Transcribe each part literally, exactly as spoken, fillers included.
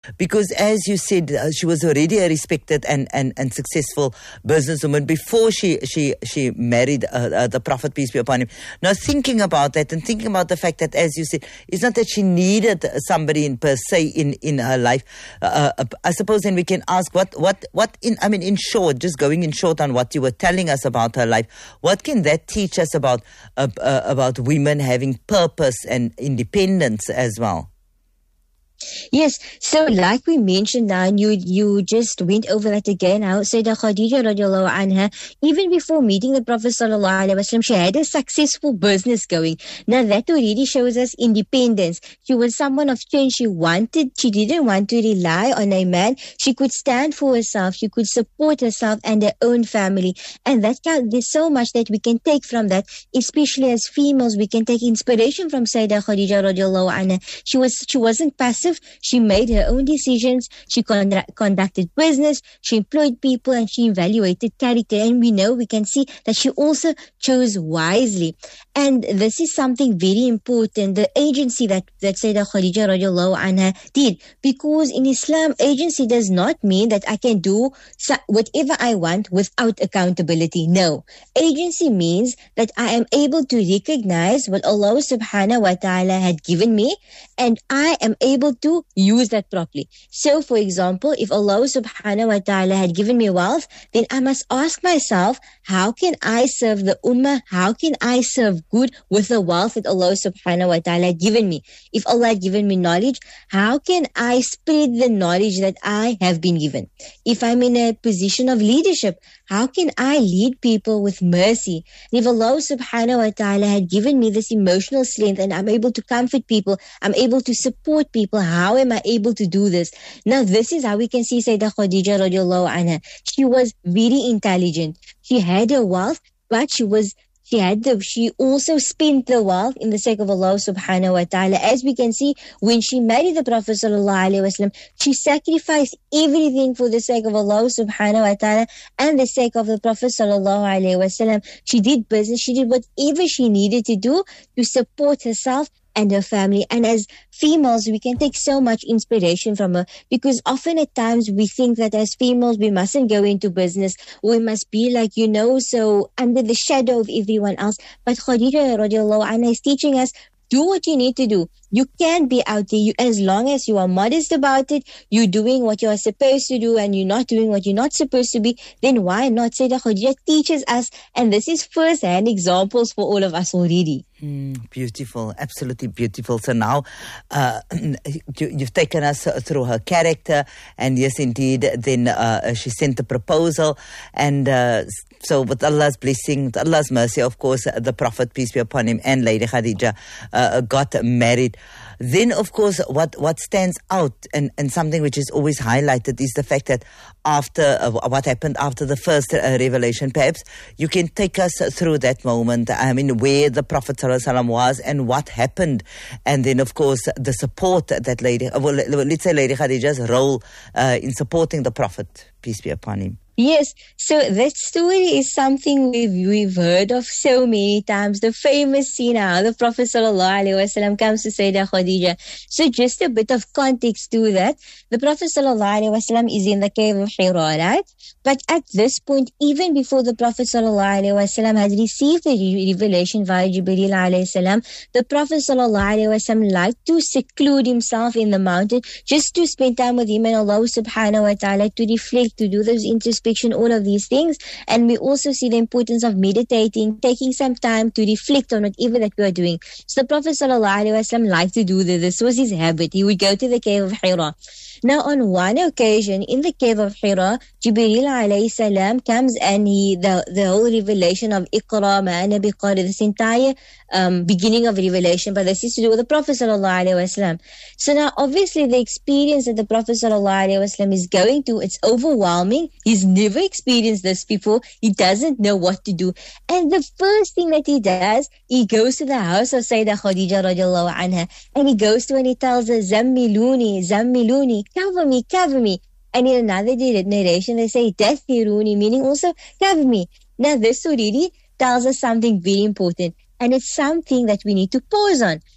Because as you said, uh, she was already a respected and, and, and successful businesswoman before she she she married uh, uh, the Prophet, peace be upon him. Now thinking about that and thinking about the fact that, as you said, it's not that she needed somebody in per se in, in her life. Uh, uh, I suppose then we can ask what, what, what in, I mean, in short, just going in short on what you were telling us about her life, what can that teach us about, uh, uh, about women having purpose and independence as well? Yes, so like we mentioned now, and you you just went over that again. How Sayyidah Khadija radiallahu anha, even before meeting the Prophet sallallahu alaihi wasallam, she had a successful business going. Now that already shows us independence. She was someone of change. She wanted, she didn't want to rely on a man. She could stand for herself. She could support herself and her own family. And that can, there's so much that we can take from that, especially as females. We can take inspiration from Sayyidah Khadija radiallahu anha. She was she wasn't passive. She made her own decisions. She con- conducted business. She employed people and she evaluated character. And we know, we can see that she also chose wisely. And this is something very important, the agency that, that Sayyidah Khadija radiallahu anha did. Because in Islam, agency does not mean that I can do whatever I want without accountability. No. Agency means that I am able to recognize what Allah subhanahu wa ta'ala had given me, and I am able to use that properly. So, for example, if Allah subhanahu wa ta'ala had given me wealth, then I must ask myself, how can I serve the ummah? How can I serve good with the wealth that Allah subhanahu wa ta'ala had given me? If Allah had given me knowledge, how can I spread the knowledge that I have been given? If I'm in a position of leadership, how can I lead people with mercy? And if Allah subhanahu wa ta'ala had given me this emotional strength and I'm able to comfort people, I'm able to support people, how am I able to do this? Now, this is how we can see Sayyidah Khadija radiallahu anha. She was very intelligent. She had her wealth, but she was She had the, she also spent the wealth in the sake of Allah subhanahu wa ta'ala. As we can see, when she married the Prophet sallallahu alaihi wasallam, she sacrificed everything for the sake of Allah subhanahu wa ta'ala and the sake of the Prophet sallallahu alaihi wasallam. She did business, she did whatever she needed to do to support herself and her family. And as females, we can take so much inspiration from her, because often at times we think that as females, we mustn't go into business. We must be like, you know, so under the shadow of everyone else. But Khadija radiallahu anha is teaching us, do what you need to do. You can be out there. You, as long as you are modest about it, you're doing what you are supposed to do and you're not doing what you're not supposed to be, then why not? Sayyidah Khadija teaches us, and this is first-hand examples for all of us already. Mm, beautiful, absolutely beautiful. So now uh, you, you've taken us through her character, and yes, indeed, then uh, she sent the proposal, and uh, so with Allah's blessing, with Allah's mercy, of course, the Prophet, peace be upon him, and Lady Khadija uh, got married. Then, of course, what, what stands out and, and something which is always highlighted is the fact that after uh, what happened after the first uh, revelation, perhaps you can take us through that moment. I mean, where the Prophet ﷺ was and what happened. And then, of course, the support that Lady, well, let's say Lady Khadija's role uh, in supporting the Prophet, peace be upon him. Yes, so that story is something we've, we've heard of so many times. The famous scene how the Prophet sallallahu alaihi wasallam comes to Sayyidah Khadija. So just a bit of context to that. The Prophet sallallahu alaihi wasallam is in the cave of Hira, right? But at this point, even before the Prophet sallallahu alaihi wasallam had received the revelation via Jibreel alayhi salam, the Prophet sallallahu alaihi wasallam liked to seclude himself in the mountain just to spend time with him and Allah subhanahu wa ta'ala, to reflect, to do those introspections, all of these things. And we also see the importance of meditating, taking some time to reflect on whatever that we are doing. So the Prophet ﷺ liked to do this. This was his habit. He would go to the cave of Hira. Now, on one occasion in the cave of Hira, Jibreel alayhi salam comes and he, the, the whole revelation of Iqra ma'ana biqari, this entire um, beginning of revelation, but this is to do with the Prophet sallallahu alaihi wasallam. So now, obviously, the experience that the Prophet sallallahu alaihi wasallam is going to, it's overwhelming. He's never experienced this before. He doesn't know what to do. And the first thing that he does, he goes to the house of Sayyidah Khadija radiallahu anha, and he goes to and he tells her, Zammiluni, Zammiluni, cover me, cover me. And in another narration, they say, Dathiruni, meaning also, cover me. Now, this already tells us something very important. And it's something that we need to pause on.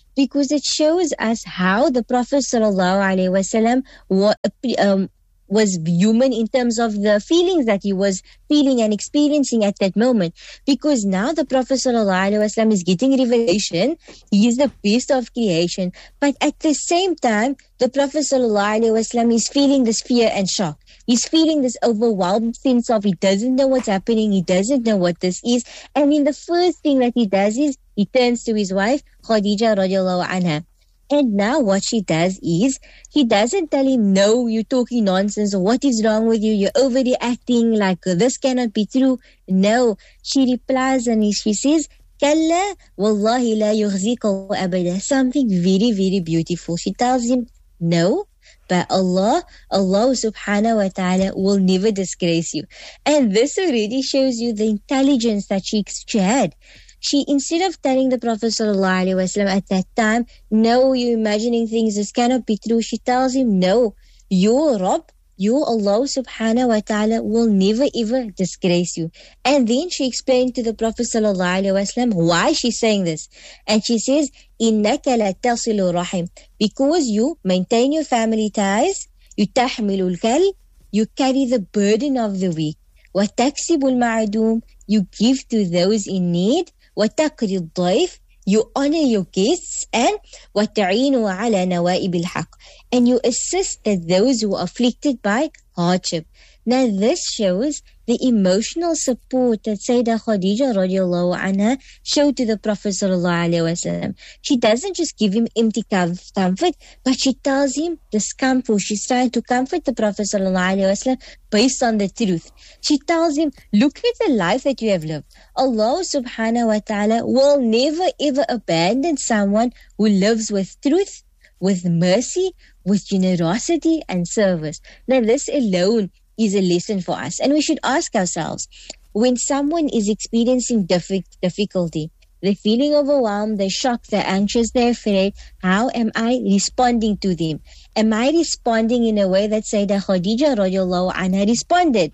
because it shows us how the Prophet sallallahu alaihi wasallam was, um, was human in terms of the feelings that he was feeling and experiencing at that moment. Because now the Prophet sallallahu alaihi wasallam is getting revelation. He is the best of creation. But at the same time, the Prophet sallallahu alaihi wasallam is feeling this fear and shock. He's feeling this overwhelmed sense of he doesn't know what's happening. He doesn't know what this is. And then the first thing that he does is he turns to his wife, Khadija radiallahu anha. And now what she does is, he doesn't tell him, no, you're talking nonsense, or what is wrong with you, you're overreacting, like this cannot be true. No, she replies and she says, Kalla wallahi la yughzika abada. Something very, very beautiful. She tells him, no, but Allah, Allah subhanahu wa ta'ala will never disgrace you. And this already shows you the intelligence that she, she had. She, instead of telling the Prophet sallallahu alaihi wasallam at that time, no, you're imagining things, this cannot be true, she tells him, no, your Rabb, your Allah subhanahu wa ta'ala will never ever disgrace you. And then she explained to the Prophet sallallahu alaihi wasallam why she's saying this. And she says, innaka la tasilu rahim, because you maintain your family ties, you tahmilul kal, you carry the burden of the weak, wa taksibul ma'adum, you give to those in need, وَتَقْرِ الضَّيْفِ, you honor your guests, and وَتَعِينُ عَلَى نَوَائِبِ الْحَقِّ, and you assist those who are afflicted by hardship. Now this shows the emotional support that Sayyidah Khadija radiallahu anha showed to the Prophet sallallahu alaihi wasallam. She doesn't just give him empty comfort, but she tells him this comfort. She's trying to comfort the Prophet sallallahu alaihi wasallam based on the truth. She tells him, look at the life that you have lived. Allah subhanahu wa ta'ala will never ever abandon someone who lives with truth, with mercy, with generosity and service. Now this alone is a lesson for us. And we should ask ourselves, when someone is experiencing diffi- difficulty, they're feeling overwhelmed, they're shocked, they're anxious, they're afraid, how am I responding to them? Am I responding in a way that Sayyidah Khadija radiallahu anha responded?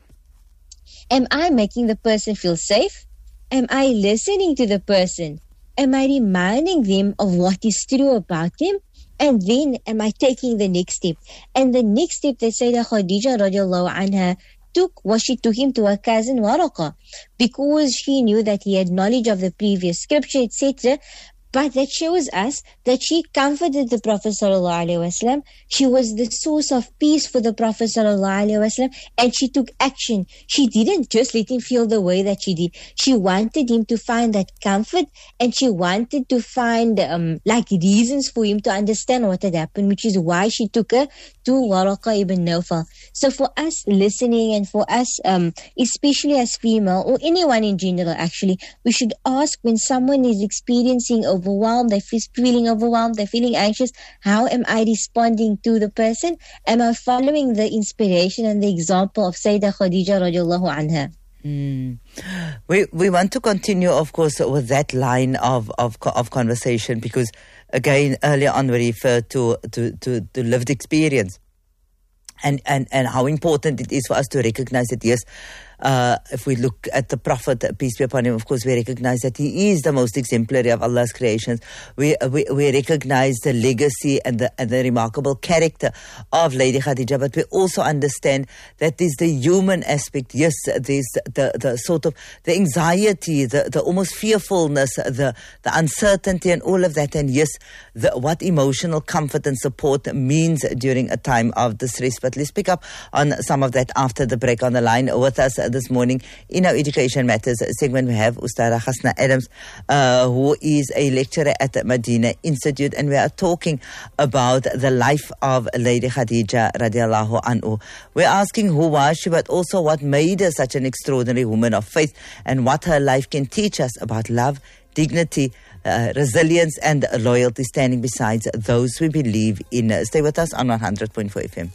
Am I making the person feel safe? Am I listening to the person? Am I reminding them of what is true about them? And then am I taking the next step? And the next step that Sayyidah Khadija radiallahu anha took was she took him to her cousin Waraqah, because she knew that he had knowledge of the previous scripture, et cetera. But that shows us that she comforted the Prophet sallallahu alaihi wasallam. She was the source of peace for the Prophet sallallahu alaihi wasallam, and she took action. She didn't just let him feel the way that she did. She wanted him to find that comfort, and she wanted to find um, like reasons for him to understand what had happened, which is why she took her to Waraqah ibn Nawfal. So for us listening, and for us, um, especially as female, or anyone in general actually, we should ask when someone is experiencing overwhelmed, they're feeling overwhelmed, they're feeling anxious, how am I responding to the person? Am I following the inspiration and the example of Sayyidah Khadija radiallahu anha? Mm. We we want to continue, of course, with that line of, of, of conversation, because again, earlier on we referred to, to, to, to lived experience. And, and, and how important it is for us to recognize that, yes, uh, if we look at the Prophet, peace be upon him, of course we recognize that he is the most exemplary of Allah's creations. We we, we recognize the legacy and the, and the remarkable character of Lady Khadija, but we also understand that there's the human aspect. Yes, there's the, the sort of the anxiety, the, the almost fearfulness, the, the uncertainty and all of that. And yes, the, what emotional comfort and support means during a time of distress. But let's pick up on some of that after the break. On the line with us this morning in our Education Matters segment, we have Ustada Hasna Adams, uh, who is a lecturer at the Medina Institute, and we are talking about the life of Lady Khadija radiallahu anhu. We're asking who was she, but also what made her such an extraordinary woman of faith, and what her life can teach us about love, dignity, uh, resilience and loyalty, standing beside those we believe in. Stay with us on one hundred point four F M.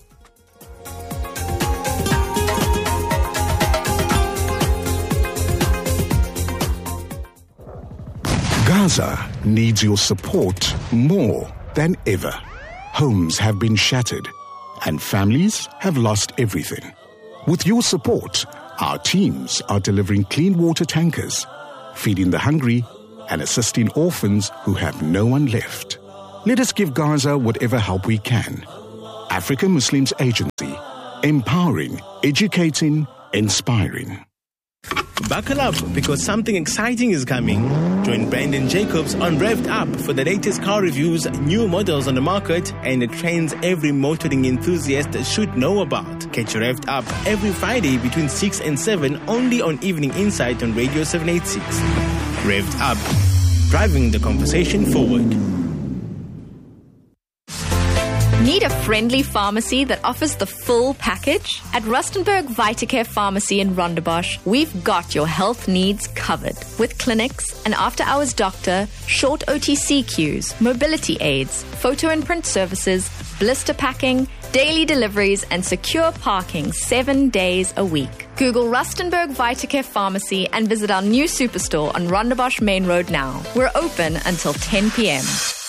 Gaza needs your support more than ever. Homes have been shattered and families have lost everything. With your support, our teams are delivering clean water tankers, feeding the hungry and assisting orphans who have no one left. Let us give Gaza whatever help we can. African Muslims Agency. Empowering, educating, inspiring. Buckle up, because something exciting is coming. Join Brandon Jacobs on Revved Up for the latest car reviews, new models on the market, and the trends every motoring enthusiast should know about. Catch Revved Up every Friday between six and seven, only on Evening Insight on Radio seven eighty-six. Revved Up, driving the conversation forward. Need a friendly pharmacy that offers the full package? At Rustenburg Vitacare Pharmacy in Rondebosch, we've got your health needs covered. With clinics, an after-hours doctor, short O T C queues, mobility aids, photo and print services, blister packing, daily deliveries, and secure parking seven days a week. Google Rustenburg Vitacare Pharmacy and visit our new superstore on Rondebosch Main Road now. We're open until ten p.m.